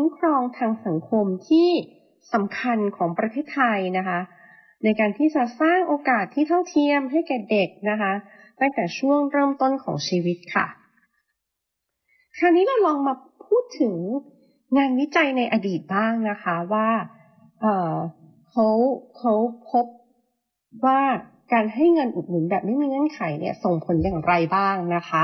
ครองทางสังคมที่สำคัญของประเทศไทยนะคะในการที่จะสร้างโอกาสที่เท่าเทียมให้แก่เด็กนะคะตั้งแต่ช่วงเริ่มต้นของชีวิตค่ะคราวนี้เราลองมาพูดถึงงานวิจัยในอดีตบ้างนะคะว่าเขาพบว่าการให้เงินอุดหนุนแบบไม่มีเงื่อนไขเนี่ยส่งผลอย่างไรบ้างนะคะ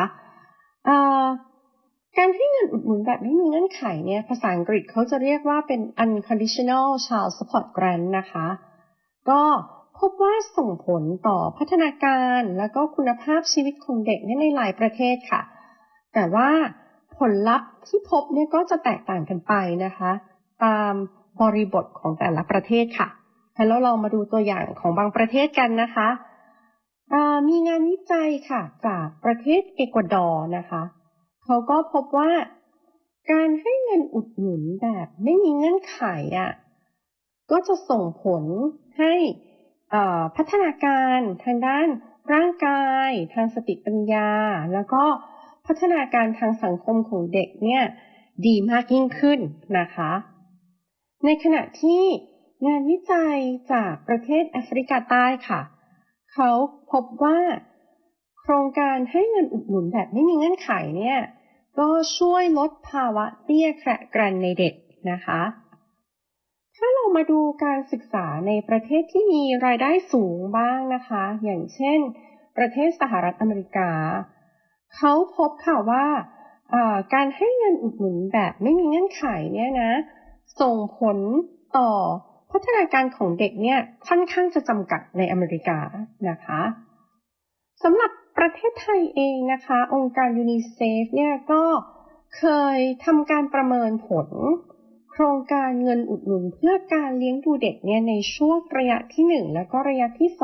การให้เงินอุดหนุนแบบไม่มีเงื่อนไขเนี่ยภาษาอังกฤษเขาจะเรียกว่าเป็น unconditional child support grant นะคะก็พบว่าส่งผลต่อพัฒนาการและก็คุณภาพชีวิตของเด็กในหลายประเทศค่ะแต่ว่าผลลัพธ์ที่พบเนี่ยก็จะแตกต่างกันไปนะคะตามบริบทของแต่ละประเทศค่ะแล้วเรามาดูตัวอย่างของบางประเทศกันนะคะมีงานวิจัยค่ะจากประเทศเอกวาดอร์นะคะเขาก็พบว่าการให้เงินอุดหนุนแบบไม่มีเงื่อนไขก็จะส่งผลให้พัฒนาการทางด้านร่างกายทางสติปัญญาแล้วก็พัฒนาการทางสังคมของเด็กเนี่ยดีมากยิ่งขึ้นนะคะในขณะที่งานวิจัยจากประเทศแอฟริกาใต้ค่ะเขาพบว่าโครงการให้เงินอุดหนุนแบบไม่มีเงื่อนไขเนี่ยก็ช่วยลดภาวะเตี้ยแคระกรันในเด็กนะคะถ้าเรามาดูการศึกษาในประเทศที่มีรายได้สูงบ้างนะคะอย่างเช่นประเทศสหรัฐอเมริกาเขาพบค่ะว่าการให้เงินอุดหนุนแบบไม่มีเงื่อนไขเนี่ยนะส่งผลต่อพัฒนาการของเด็กเนี่ยค่อนข้างจะจำกัดในอเมริกานะคะสำหรับประเทศไทยเองนะคะองค์การยูนิเซฟเนี่ยก็เคยทำการประเมินผลโครงการเงินอุดหนุนเพื่อการเลี้ยงดูเด็กเนี่ยในช่วงระยะที่1แล้วก็ระยะที่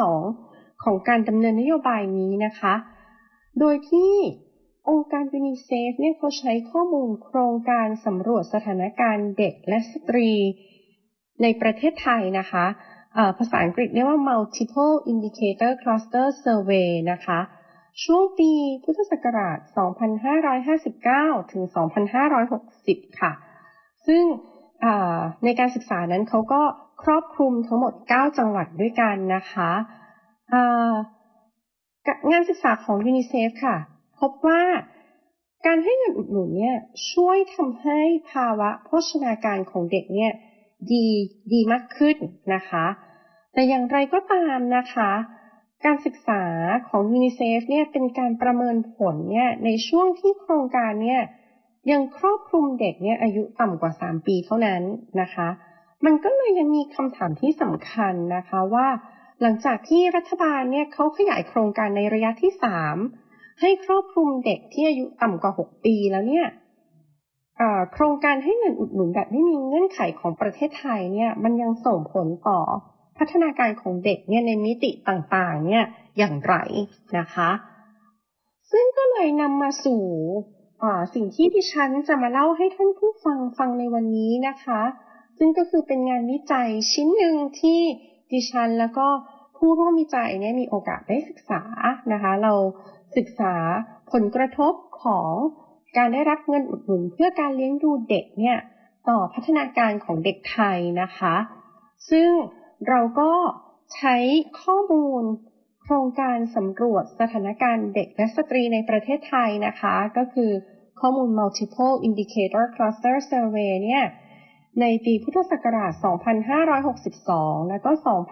2ของการดำเนินนโยบายนี้นะคะโดยที่องค์การยูนิเซฟเนี่ยเขาใช้ข้อมูลโครงการสำรวจสถานการณ์เด็กและสตรีในประเทศไทยนะคะภาษาอังกฤษเรียกว่า multiple indicator cluster survey นะคะช่วงปีพุทธศักราช 2559 ถึง 2560 ค่ะซึ่งในการศึกษานั้นเขาก็ครอบคลุมทั้งหมด9จังหวัดด้วยกันนะคะงานศึกษาของยูนิเซฟค่ะพบว่าการให้เงินอุดหนุนเนี่ยช่วยทำให้ภาวะโภชนาการของเด็กเนี่ยดีมากขึ้นนะคะแต่อย่างไรก็ตามนะคะการศึกษาของยูนิเซฟเนี่ยเป็นการประเมินผลเนี่ยในช่วงที่โครงการเนี่ยยังครอบคลุมเด็กเนี่ยอายุต่ำกว่า3ปีเท่านั้นนะคะมันก็เลยยังมีคำถามที่สำคัญนะคะว่าหลังจากที่รัฐบาลเนี่ยเขาขยายโครงการในระยะที่3ให้ครอบคลุมเด็กที่อายุต่ำกว่า6ปีแล้วเนี่ยโครงการให้เงินอุดหนุนแบบไม่มีเงื่อนไขของประเทศไทยเนี่ยมันยังส่งผลต่อพัฒนาการของเด็กเนี่ยในมิติต่างๆเนี่ยอย่างไรนะคะซึ่งก็เลยนำมาสู่สิ่งที่ดิฉันจะมาเล่าให้ท่านผู้ฟังในวันนี้นะคะซึ่งก็คือเป็นงานวิจัยชิ้นหนึ่งที่ดิฉันแล้วก็ผู้ร่วมวิจัยเนี่ยมีโอกาสได้ศึกษานะคะเราศึกษาผลกระทบของการได้รับเงินอุดหนุนเพื่อการเลี้ยงดูเด็กเนี่ยต่อพัฒนาการของเด็กไทยนะคะซึ่งเราก็ใช้ข้อมูลโครงการสำรวจสถานการณ์เด็กและสตรีในประเทศไทยนะคะก็คือข้อมูล multiple indicator cluster survey เนี่ยในปีพุทธศักราช 2562 แล้วก็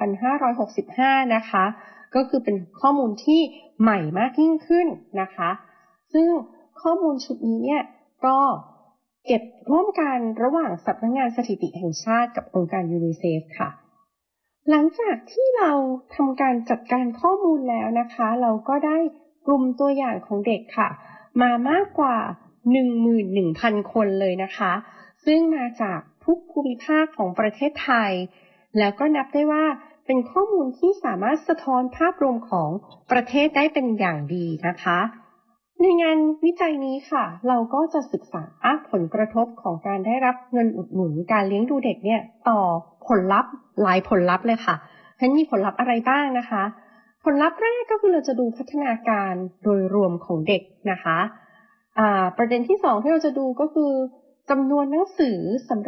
2565 นะคะก็คือเป็นข้อมูลที่ใหม่มากยิ่งขึ้นนะคะซึ่งข้อมูลชุดนี้เนี่ยก็เก็บร่วมกันระหว่างสำนักงานสถิติแห่งชาติกับองค์การยูนิเซฟค่ะหลังจากที่เราทำการจัดการข้อมูลแล้วนะคะเราก็ได้กลุ่มตัวอย่างของเด็กค่ะมามากกว่า 11,000 คนเลยนะคะซึ่งมาจากทุกภูมิภาคของประเทศไทยแล้วก็นับได้ว่าเป็นข้อมูลที่สามารถสะท้อนภาพรวมของประเทศได้เป็นอย่างดีนะคะในงานวิจัยนี้ค่ะเราก็จะศึกษาผลกระทบของการได้รับเงินอุดหนุนการเลี้ยงดูเด็กเนี่ยต่อผลลัพธ์หลายผลลัพธ์เลยค่ะฉะนั้นมีผลลัพธ์อะไรบ้างนะคะผลลัพธ์แรกก็คือเราจะดูพัฒนาการโดยรวมของเด็กนะคะประเด็นที่2ที่เราจะดูก็คือจำนวนหนังสือสำ